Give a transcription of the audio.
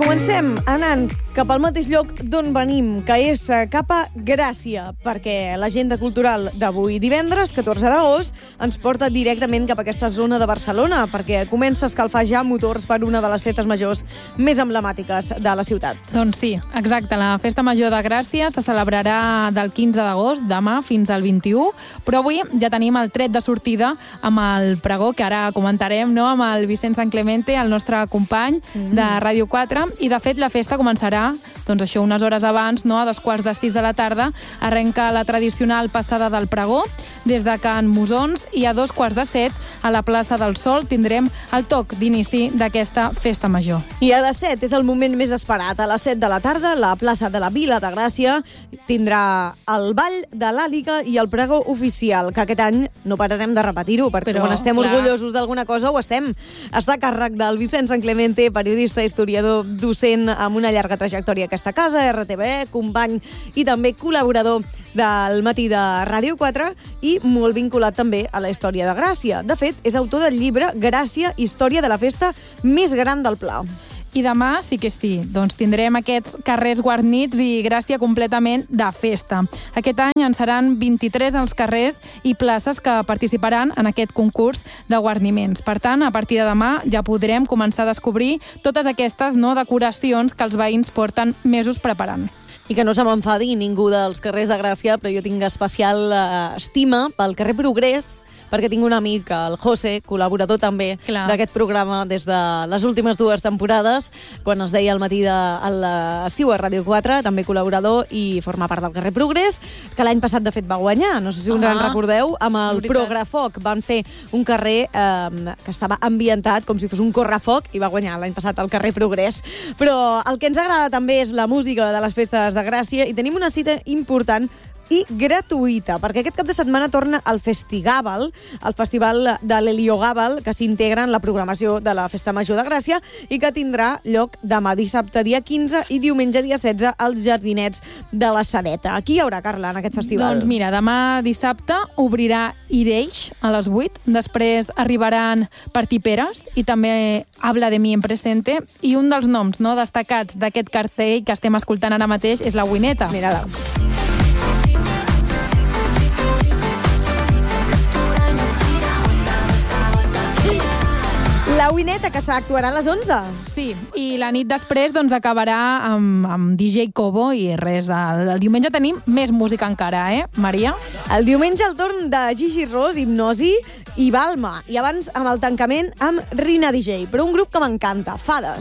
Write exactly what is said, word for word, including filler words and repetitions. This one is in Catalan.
Comencem anant cap al mateix lloc d'on venim, que és cap a Gràcia, perquè l'agenda cultural d'avui divendres, catorze d'agost, ens porta directament cap a aquesta zona de Barcelona, perquè comença a escalfar ja motors per una de les festes majors més emblemàtiques de la ciutat. Doncs sí, exacte. La Festa Major de Gràcia se celebrarà del quinze d'agost, demà, fins al vint-i-u, però avui ja tenim el tret de sortida amb el pregó, que ara comentarem, no?, amb el Vicent Sanclemente, el nostre company mm. de Ràdio quatre, i de fet la festa començarà, doncs això, unes hores abans, no?, a dos quarts de sis de la tarda, arrenca la tradicional passada del pregó, des de Can Musons, i a dos quarts de set, a la plaça del Sol, tindrem el toc d'inici d'aquesta Festa Major. I a les set és el moment més esperat. A les set de la tarda, la plaça de la Vila de Gràcia tindrà el ball de l'Àliga i el pregó oficial, que aquest any no pararem de repetir-ho, perquè Però, quan estem clar. orgullosos d'alguna cosa ho estem. Està a càrrec del Vicent Sanclemente, periodista, historiador, docent amb una llarga trajectòria a aquesta casa, R T V, company i també col·laborador del Matí de Ràdio quatre i molt vinculat també a la història de Gràcia. De fet, és autor del llibre Gràcia, història de la festa més gran del Pla. I demà sí que sí, doncs tindrem aquests carrers guarnits i Gràcia completament de festa. Aquest any en seran vint-i-tres els carrers i places que participaran en aquest concurs de guarniments. Per tant, a partir de demà ja podrem començar a descobrir totes aquestes no, decoracions que els veïns porten mesos preparant. I que no se m'enfadi ningú dels carrers de Gràcia, però jo tinc especial eh, estima pel carrer Progrés, perquè tinc un amic, el José, col·laborador també d'aquest programa des de les últimes dues temporades, quan es deia al matí de l'estiu a Ràdio quatre, també col·laborador i forma part del carrer Progrés, que l'any passat de fet va guanyar, no sé si us en recordeu, amb el Prografoc. Van fer un carrer eh, que estava ambientat com si fos un correfoc i va guanyar l'any passat el carrer Progrés. Però el que ens agrada també és la música de les festes de Gràcia i tenim una cita important i gratuïta, perquè aquest cap de setmana torna el Festigàbal, el festival de l'Heliogàbal, que s'integra en la programació de la Festa Major de Gràcia i que tindrà lloc demà dissabte, dia quinze, i diumenge, dia setze, als Jardinets de la Sedeta. Aquí hi haurà, Carla, en aquest festival? Doncs mira, demà dissabte obrirà Ireix a les vuit, després arribaran Partiperes i també Habla de mi en presente, i un dels noms no, destacats d'aquest cartell que estem escoltant ara mateix és la Wineta. Mira-la. La Wineta, que s'actuarà a les onze. Sí, i la nit després doncs, acabarà amb, amb D J Cobo i res. El, el diumenge tenim més música encara, eh, Maria? El diumenge el torn de Gigi Ros, Hipnosi i Balma. I abans amb el tancament amb Rina D J, però un grup que m'encanta, Fades.